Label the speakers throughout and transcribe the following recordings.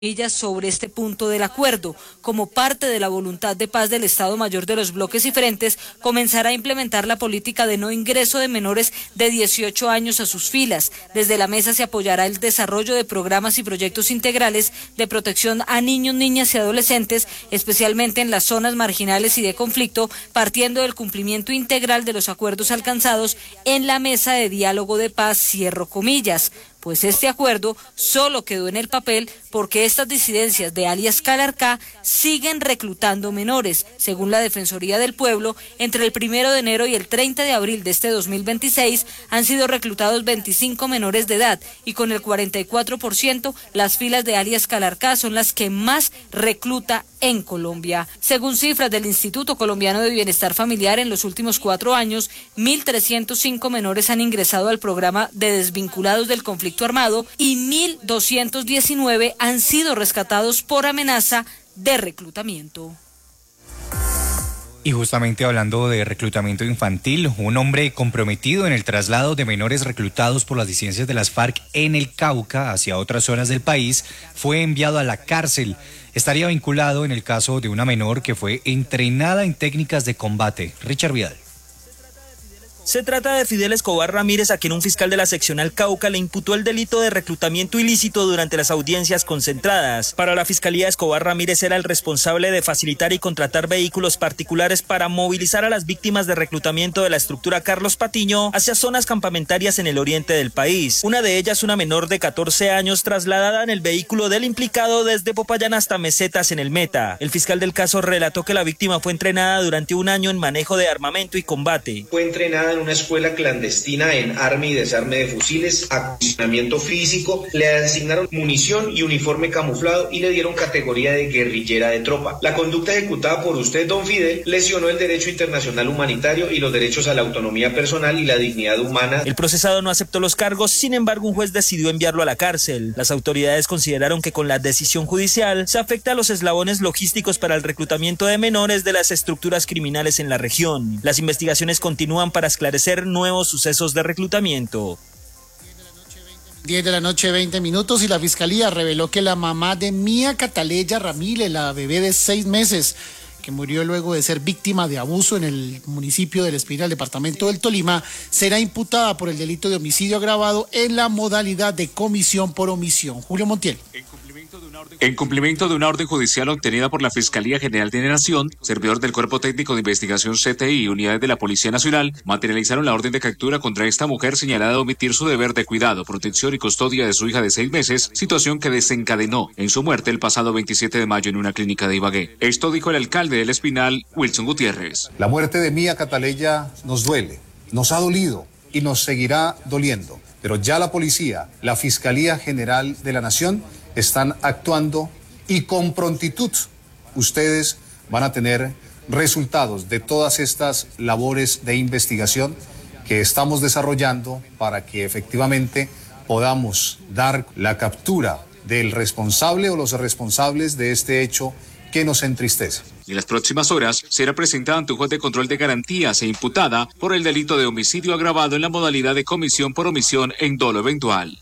Speaker 1: sobre este punto del acuerdo. Como parte de la voluntad de paz del Estado Mayor de los bloques y frentes, comenzará a implementar la política de no ingreso de menores de 18 años a sus filas. Desde la mesa se apoyará el desarrollo de programas y proyectos integrales de protección a niños, niñas y adolescentes, especialmente en las zonas marginales y de conflicto, partiendo del cumplimiento integral de los acuerdos alcanzados en la mesa de diálogo de paz, cierro comillas. Pues este acuerdo solo quedó en el papel porque estas disidencias de alias Calarcá siguen reclutando menores. Según la Defensoría del Pueblo, entre el 1 de enero y el 30 de abril de este 2026 han sido reclutados 25 menores de edad y con el 44% las filas de alias Calarcá son las que más recluta en Colombia. Según cifras del Instituto Colombiano de Bienestar Familiar, en los últimos 4 años, 1.305 menores han ingresado al programa de desvinculados del conflicto armado y 1.219 han sido rescatados por amenaza de reclutamiento.
Speaker 2: Y justamente hablando de reclutamiento infantil, un hombre comprometido en el traslado de menores reclutados por las disidencias de las FARC en el Cauca hacia otras zonas del país fue enviado a la cárcel. Estaría vinculado en el caso de una menor que fue entrenada en técnicas de combate. Richard Vidal.
Speaker 3: Se trata de Fidel Escobar Ramírez, a quien un fiscal de la seccional Cauca le imputó el delito de reclutamiento ilícito durante las audiencias concentradas. Para la fiscalía, Escobar Ramírez era el responsable de facilitar y contratar vehículos particulares para movilizar a las víctimas de reclutamiento de la estructura Carlos Patiño hacia zonas campamentarias en el oriente del país. Una de ellas, una menor de 14 años, trasladada en el vehículo del implicado desde Popayán hasta Mesetas en el Meta. El fiscal del caso relató que la víctima fue entrenada durante un año en manejo de armamento y combate.
Speaker 4: Fue entrenada en una escuela clandestina en arma y desarme de fusiles, acondicionamiento físico, le asignaron munición y uniforme camuflado y le dieron categoría de guerrillera de tropa. La conducta ejecutada por usted, don Fidel, lesionó el derecho internacional humanitario y los derechos a la autonomía personal y la dignidad humana.
Speaker 3: El procesado no aceptó los cargos, sin embargo un juez decidió enviarlo a la cárcel. Las autoridades consideraron que con la decisión judicial se afecta a los eslabones logísticos para el reclutamiento de menores de las estructuras criminales en la región. Las investigaciones continúan para esclarecer nuevos sucesos de reclutamiento.
Speaker 5: 10 de la noche, 20 minutos, y la fiscalía reveló que la mamá de Mía Cataleya Ramírez, la bebé de 6 meses, que murió luego de ser víctima de abuso en el municipio del Espinal, departamento del Tolima, será imputada por el delito de homicidio agravado en la modalidad de comisión por omisión. Julio Montiel.
Speaker 6: En cumplimiento de una orden judicial obtenida por la Fiscalía General de la Nación, servidor del Cuerpo Técnico de Investigación CTI y unidades de la Policía Nacional materializaron la orden de captura contra esta mujer señalada de omitir su deber de cuidado, protección y custodia de su hija de 6 meses, situación que desencadenó en su muerte el pasado 27 de mayo en una clínica de Ibagué. Esto dijo el alcalde del Espinal, Wilson Gutiérrez.
Speaker 7: La muerte de Mía Cataleya nos duele, nos ha dolido y nos seguirá doliendo, pero ya la policía, la Fiscalía General de la Nación están actuando y con prontitud ustedes van a tener resultados de todas estas labores de investigación que estamos desarrollando para que efectivamente podamos dar la captura del responsable o los responsables de este hecho que nos entristece.
Speaker 6: En las próximas horas será presentada ante un juez de control de garantías e imputada por el delito de homicidio agravado en la modalidad de comisión por omisión en dolo eventual.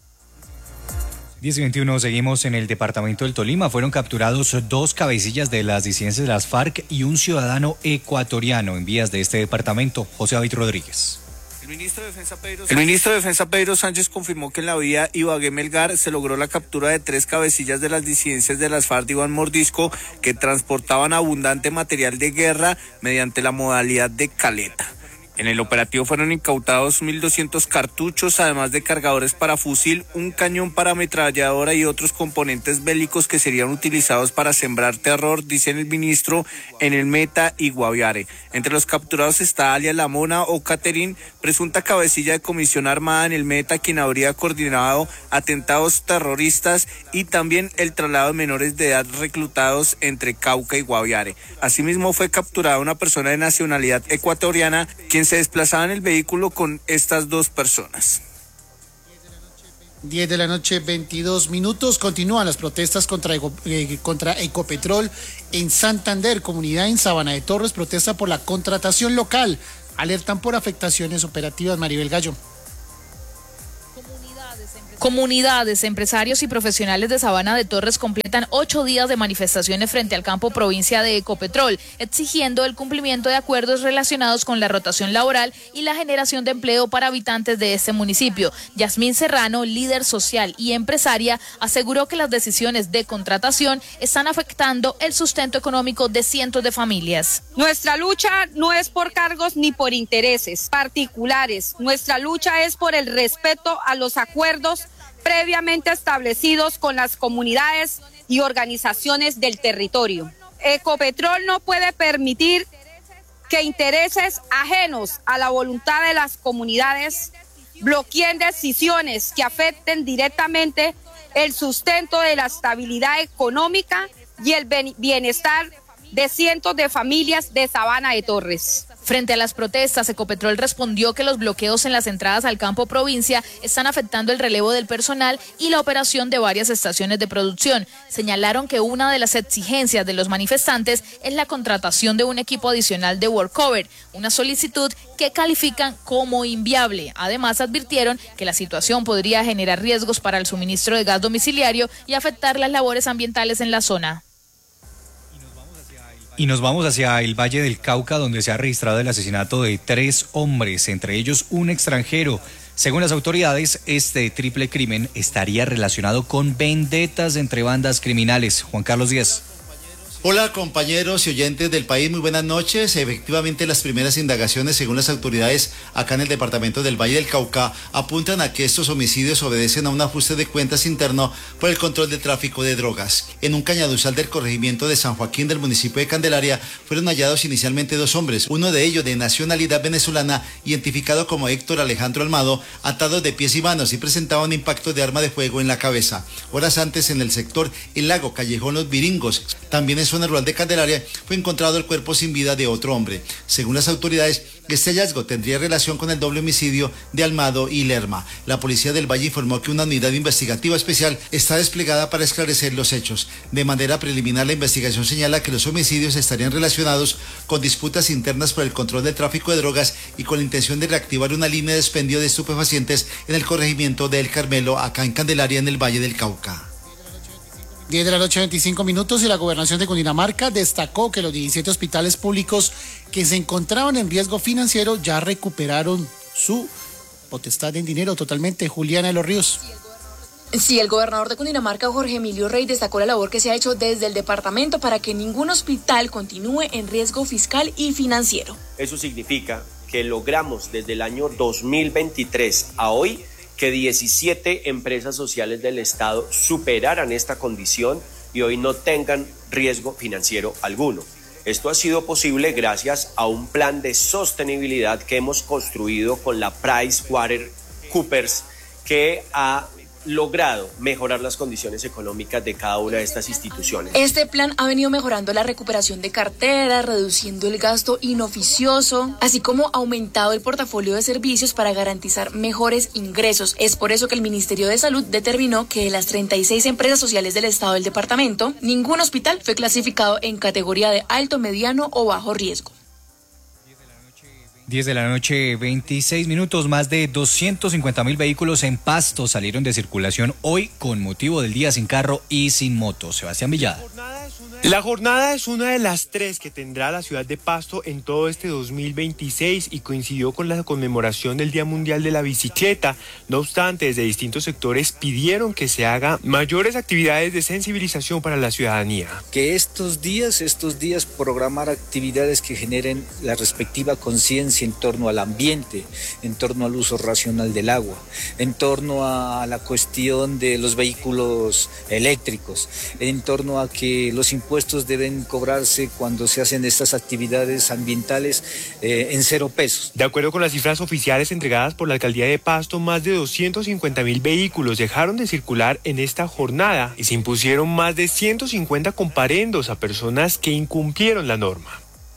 Speaker 2: 10:21, seguimos en el departamento del Tolima. Fueron capturados 2 cabecillas de las disidencias de las FARC y un ciudadano ecuatoriano en vías de este departamento, José David Rodríguez.
Speaker 8: El ministro de Defensa Pedro Sánchez confirmó que en la vía Ibagué-Melgar se logró la captura de 3 cabecillas de las disidencias de las FARC de Iván Mordisco, que transportaban abundante material de guerra mediante la modalidad de caleta. En el operativo fueron incautados 1.200 cartuchos, además de cargadores para fusil, un cañón para ametralladora y otros componentes bélicos que serían utilizados para sembrar terror, dice el ministro, en el Meta y Guaviare. Entre los capturados está alias La Mona o Caterín, presunta cabecilla de comisión armada en el Meta, quien habría coordinado atentados terroristas y también el traslado de menores de edad reclutados entre Cauca y Guaviare. Asimismo fue capturada una persona de nacionalidad ecuatoriana, quien se desplazaba en el vehículo con estas 2 personas.
Speaker 5: 10 de la noche, 22 minutos. Continúan las protestas contra Ecopetrol en Santander. Comunidad en Sabana de Torres protesta por la contratación local. Alertan por afectaciones operativas. Maribel Gallo.
Speaker 9: Comunidades, empresarios y profesionales de Sabana de Torres completan 8 días de manifestaciones frente al campo provincia de Ecopetrol, exigiendo el cumplimiento de acuerdos relacionados con la rotación laboral y la generación de empleo para habitantes de este municipio. Yasmín Serrano, líder social y empresaria, aseguró que las decisiones de contratación están afectando el sustento económico de cientos de familias.
Speaker 10: Nuestra lucha no es por cargos ni por intereses particulares. Nuestra lucha es por el respeto a los acuerdos previamente establecidos con las comunidades y organizaciones del territorio. Ecopetrol no puede permitir que intereses ajenos a la voluntad de las comunidades bloqueen decisiones que afecten directamente el sustento de la estabilidad económica y el bienestar de cientos de familias de Sabana de Torres.
Speaker 9: Frente a las protestas, Ecopetrol respondió que los bloqueos en las entradas al campo provincia están afectando el relevo del personal y la operación de varias estaciones de producción. Señalaron que una de las exigencias de los manifestantes es la contratación de un equipo adicional de workover, una solicitud que califican como inviable. Además, advirtieron que la situación podría generar riesgos para el suministro de gas domiciliario y afectar las labores ambientales en la zona.
Speaker 2: Y nos vamos hacia el Valle del Cauca, donde se ha registrado el asesinato de 3 hombres, entre ellos un extranjero. Según las autoridades, este triple crimen estaría relacionado con vendetas entre bandas criminales. Juan Carlos Díaz.
Speaker 11: Hola compañeros y oyentes del país, muy buenas noches. Efectivamente, las primeras indagaciones, según las autoridades acá en el departamento del Valle del Cauca, apuntan a que estos homicidios obedecen a un ajuste de cuentas interno por el control del tráfico de drogas. En un cañaduzal del corregimiento de San Joaquín del municipio de Candelaria fueron hallados inicialmente 2 hombres, uno de ellos de nacionalidad venezolana, identificado como Héctor Alejandro Almado, atado de pies y manos y presentaba un impacto de arma de fuego en la cabeza. Horas antes, en el sector El Lago, Callejón Los Viringos, también en zona rural de Candelaria, fue encontrado el cuerpo sin vida de otro hombre. Según las autoridades, este hallazgo tendría relación con el doble homicidio de Almado y Lerma. La policía del Valle informó que una unidad investigativa especial está desplegada para esclarecer los hechos. De manera preliminar, la investigación señala que los homicidios estarían relacionados con disputas internas por el control del tráfico de drogas y con la intención de reactivar una línea de expendio de estupefacientes en el corregimiento de El Carmelo, acá en Candelaria, en el Valle del Cauca.
Speaker 5: 10 de la noche, 25 minutos, y la gobernación de Cundinamarca destacó que los 17 hospitales públicos que se encontraban en riesgo financiero ya recuperaron su potestad en dinero totalmente. Juliana de los Ríos.
Speaker 12: Sí, el gobernador de Cundinamarca, Jorge Emilio Rey, destacó la labor que se ha hecho desde el departamento para que ningún hospital continúe en riesgo fiscal y financiero.
Speaker 13: Eso significa que logramos desde el año 2023 a hoy que 17 empresas sociales del Estado superaran esta condición y hoy no tengan riesgo financiero alguno. Esto ha sido posible gracias a un plan de sostenibilidad que hemos construido con la PricewaterhouseCoopers, que ha logrado mejorar las condiciones económicas de cada una de estas instituciones.
Speaker 12: Este plan ha venido mejorando la recuperación de carteras, reduciendo el gasto inoficioso, así como aumentado el portafolio de servicios para garantizar mejores ingresos. Es por eso que el Ministerio de Salud determinó que de las 36 empresas sociales del Estado del departamento, ningún hospital fue clasificado en categoría de alto, mediano o bajo riesgo.
Speaker 2: 10 de la noche, 26 minutos. Más de 250.000 vehículos en Pasto salieron de circulación hoy con motivo del Día Sin Carro y Sin Moto. Sebastián Villada.
Speaker 14: La jornada es una de las 3 que tendrá la ciudad de Pasto en todo este 2026 y coincidió con la conmemoración del Día Mundial de la Bicicleta. No obstante, desde distintos sectores pidieron que se hagan mayores actividades de sensibilización para la ciudadanía.
Speaker 15: Que estos días programar actividades que generen la respectiva conciencia en torno al ambiente, en torno al uso racional del agua, en torno a la cuestión de los vehículos eléctricos, en torno a que los impuestos deben cobrarse cuando se hacen estas actividades ambientales en 0 pesos.
Speaker 14: De acuerdo con las cifras oficiales entregadas por la alcaldía de Pasto, más de 250.000 vehículos dejaron de circular en esta jornada y se impusieron más de 150 comparendos a personas que incumplieron la norma.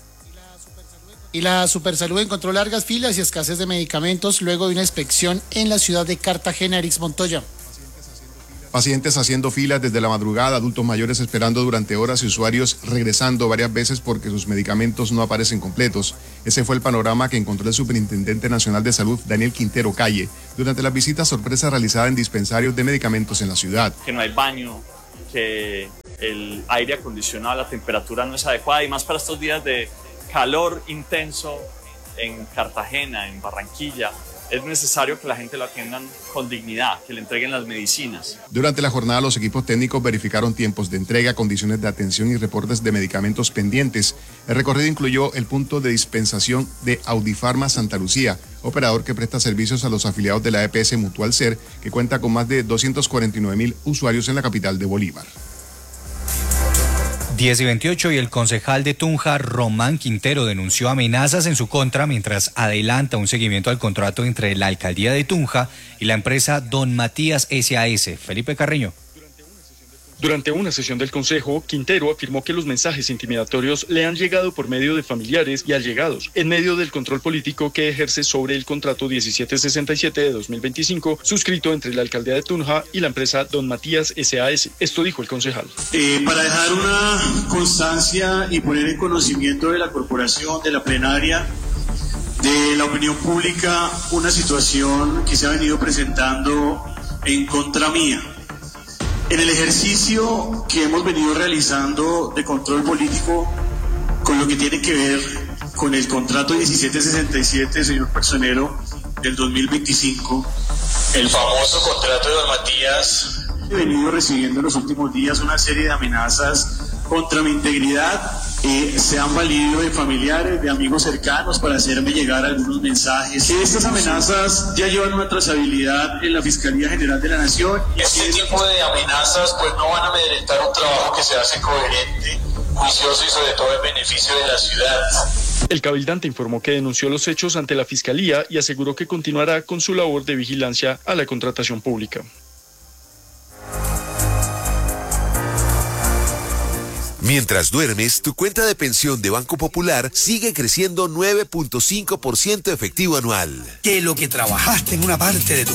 Speaker 5: Y la Supersalud encontró largas filas y escasez de medicamentos luego de una inspección en la ciudad de Cartagena. Erix Montoya.
Speaker 16: Pacientes haciendo filas desde la madrugada, adultos mayores esperando durante horas y usuarios regresando varias veces porque sus medicamentos no aparecen completos. Ese fue el panorama que encontró el Superintendente Nacional de Salud, Daniel Quintero Calle, durante la visita sorpresa realizada en dispensarios de medicamentos en la ciudad.
Speaker 17: Que no hay baño, que el aire acondicionado, la temperatura no es adecuada y más para estos días de calor intenso en Cartagena, en Barranquilla. Es necesario que la gente lo atiendan con dignidad, que le entreguen las medicinas. Durante
Speaker 16: la jornada, los equipos técnicos verificaron tiempos de entrega, condiciones de atención y reportes de medicamentos pendientes. El recorrido incluyó el punto de dispensación de Audifarma Santa Lucía, operador que presta servicios a los afiliados de la EPS Mutual Ser, que cuenta con más de 249.000 usuarios en la capital de Bolívar.
Speaker 2: 10:28 y el concejal de Tunja, Román Quintero, denunció amenazas en su contra mientras adelanta un seguimiento al contrato entre la alcaldía de Tunja y la empresa Don Matías SAS. Felipe Carreño.
Speaker 18: Durante una sesión del Consejo, Quintero afirmó que los mensajes intimidatorios le han llegado por medio de familiares y allegados, en medio del control político que ejerce sobre el contrato 1767 de 2025, suscrito entre la alcaldía de Tunja y la empresa Don Matías SAS. Esto dijo el concejal.
Speaker 19: Para dejar una constancia y poner en conocimiento de la corporación, de la plenaria, de la opinión pública, una situación que se ha venido presentando en contra mía. En el ejercicio que hemos venido realizando de control político con lo que tiene que ver con el contrato 1767, señor personero, del 2025, el famoso contrato de Don Matías, he venido recibiendo en los últimos días una serie de amenazas contra mi integridad. Se han valido de familiares, de amigos cercanos para hacerme llegar algunos mensajes. Estas amenazas ya llevan una trazabilidad en la Fiscalía General de la Nación. Este tipo de amenazas pues no van a amedrentar un trabajo que se hace coherente, juicioso y sobre todo en beneficio de la ciudad.
Speaker 18: El cabildante informó que denunció los hechos ante la Fiscalía y aseguró que continuará con su labor de vigilancia a la contratación pública.
Speaker 20: Mientras duermes, tu cuenta de pensión de Banco Popular sigue creciendo 9.5% efectivo anual.
Speaker 21: Que lo que trabajaste en una parte de tu